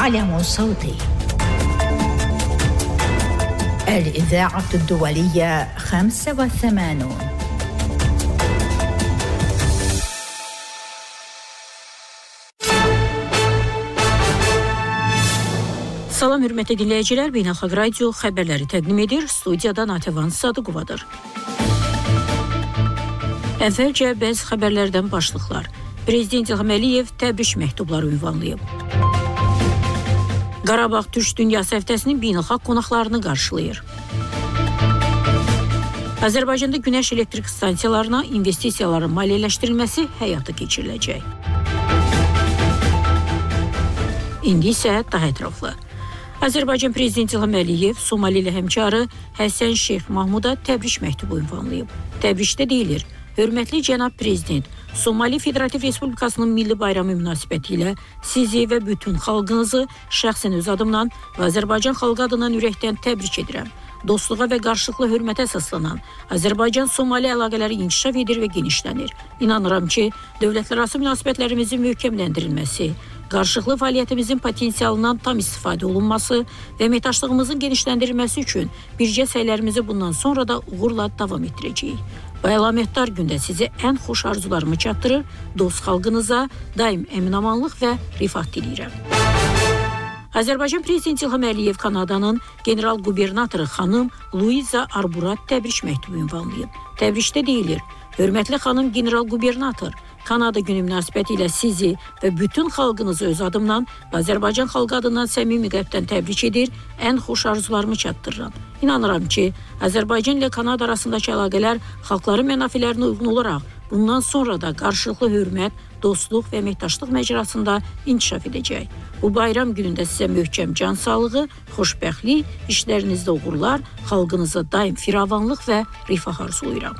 علم صوتي. الإذاعة الدولية 85. Salam hörmətli dinləyicilər, Beynəlxalq Radio xəbərləri təqdim edir. Studiyada Natəvan Sadıqovadır. Əvvəlcə bəzi xəbərlərdən başlıqlar. Prezident İlham Əliyev təbrik məktubları ünvanlayıb. Qarabağ Türk Dünyası həftəsinin beynəlxalq qonaqlarını qarşılayır. Azərbaycanda günəş elektrik stansiyalarına investisiyaların maliyyələşdirilməsi həyata keçiriləcək. İndi isə daha ətraflı. Azərbaycan Prezidenti İlham Əliyev Somali ilə həmkarı Həsən Şeyx Mahmuda təbrik məktubu ünvanlayıb. Təbrikdə deyilir: Hörmətli cənab Prezident, Somali Federativ Respublikasının milli bayramı münasibətilə sizi və bütün xalqınızı şəxsən öz adımdan və Azərbaycan xalqı adından ürəkdən təbrik edirəm. Dostluğa və qarşılıqlı hörmətə əsaslanan Azərbaycan-Somali əlaqələri inkişaf edir və genişlənir. İnanıram ki, dövlətlərarası münasibətlərimizin möhkəmləndirilməsi, qarşılıqlı fəaliyyətimizin potensialından tam istifadə olunması və əməkdaşlığımızın genişləndirilməsi üçün birgə səylərimizi bundan sonra da uğurla davam etdirəcəyik. Bu əlamətdar gündə sizə ən xoş arzularımı çatdırır, dost xalqınıza daim əminamanlıq və rifah diləyirəm. Azərbaycan Prezidenti İlham Əliyev Kanadanın general qubernatoru xanım Luiza Arburat təbrik məktubu ünvanlayıb. Təbrikdə deyilir: Hörmətli xanım general qubernator, Kanada günü münasibətilə sizi və bütün xalqınızı öz adımdan və Azərbaycan xalqı adından səmimi qəlbdən təbrik edir, ən xoş arzularımı çatdırıram. İnanıram ki, Azərbaycan ilə Kanada arasındakı əlaqələr xalqların mənafələrinə uyğun olaraq bundan sonra da qarşılıqlı hörmət, dostluq və əməkdaşlıq məcrasında inkişaf edəcək. Bu bayram günündə sizə möhkəm can sağlığı, xoşbəxtlik, işlərinizdə uğurlar, xalqınıza daim firavanlıq və rifah arzulayıram.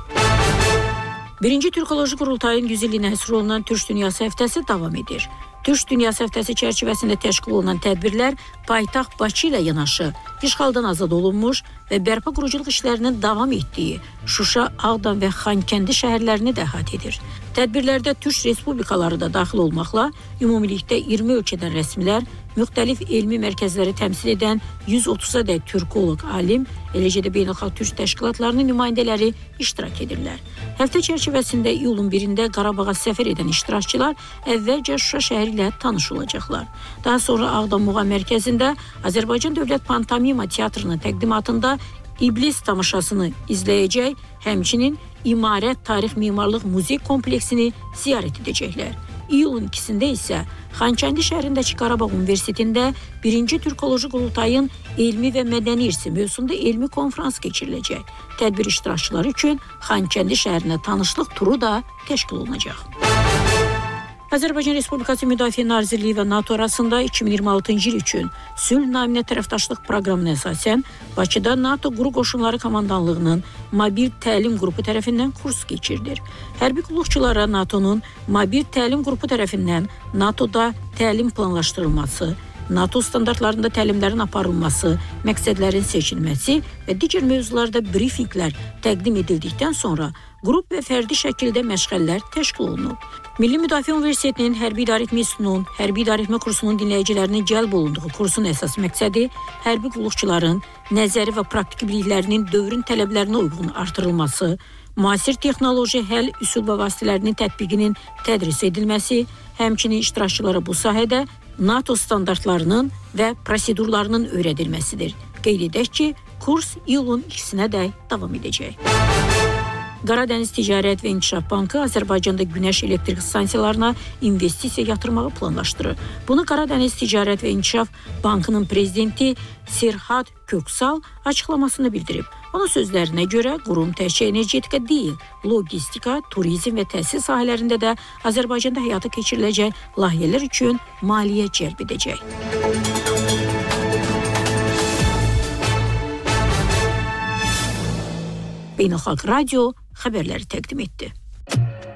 Birinci Türkoloji Qurultayın 100 illiyinə həsr olunan Türk Dünyası həftəsi davam edir. Türk Dünyası həftəsi çərçivəsində təşkil olunan tədbirlər paytaxt Bakı ilə yanaşı işğaldan azad olunmuş və bərpa quruculuq işlərinin davam etdiyi Şuşa, Ağdam və Xankəndi şəhərlərini də əhatə edir. Tədbirlərdə Türk respublikaları da daxil olmaqla ümumilikdə 20 ölkədən rəsmilər, müxtəlif elmi mərkəzləri təmsil edən 130-a dək türkoloq, alim, eləcə də beynəlxalq türk təşkilatlarının nümayəndələri iştirak edirlər. Həftə çərçivəsində iyulun 1-də Qarabağa səfər edən iştirakçılar əvvəlcə Şuşa şəhəri ilə tanış olacaqlar. Daha sonra Ağdam Muğam Mərkəzində Azərbaycan Dövlət Pantomima Teatrının təqdimatında İblis tamaşasını izləyəcək, həmçinin İmarət Tarix Mimarlıq Muzey kompleksini ziyarət edəcəklər. İyulun 2-də isə Xankəndi şəhərindəki Qarabağ Universitetində 1-ci Türkoloji Qurultayın elmi və mədəni irsi mövzusunda elmi konfrans keçiriləcək. Tədbir iştirakçıları üçün Xankəndi şəhərinə tanışlıq turu da təşkil olunacaq. Azərbaycan Respublikası Müdafiə Nazirliyi və NATO arasında 2026-cı il üçün sülh naminə tərəfdaşlıq proqramına əsasən Bakıda NATO Quru Qoşunları Komandanlığının mobil təlim qrupu tərəfindən kurs keçirilir. Hərbi qulluqçulara NATO'nun mobil təlim qrupu tərəfindən NATO'da təlim planlaşdırılması, NATO standartlarında təlimlərin aparılması, məqsədlərin seçilməsi və digər mövzularda brifinqlər təqdim edildikdən sonra qrup və fərdi şəkildə məşğələlər təşkil olunub. Milli Müdafiə Universitetinin Hərbi İdarəetmə İnstitutunun Hərbi İdarəetmə kursunun dinləyicilərinin cəlb olunduğu kursun əsas məqsədi hərbi qulluqçuların nəzəri və praktiki biliklərinin dövrün tələblərinə uyğun artırılması, müasir texnoloji həll üsul və vasitələrinin tətbiqinin tədris edilməsi, həmçinin iştirakçılara bu sahədə NATO standartlarının və prosedurlarının öyrədilməsidir. Qeyd edək ki, kurs iyulun 2-nə dək davam edəcək. Qaradəniz Ticarət və İnkişaf Bankı Azərbaycanda günəş elektrik stansiyalarına investisiya yatırmağı planlaşdırır. Bunu Qaradəniz Ticarət və İnkişaf Bankının prezidenti Serhat Köksal açıqlamasını bildirib. Onun sözlərinə görə qurum təkcə energetika deyil, logistika, turizm və təhsil sahələrində də Azərbaycanda həyata keçiriləcək layihələr üçün maliyyə cəlb edəcək. Beynəlxalq Radio xəbərləri təqdim etdi.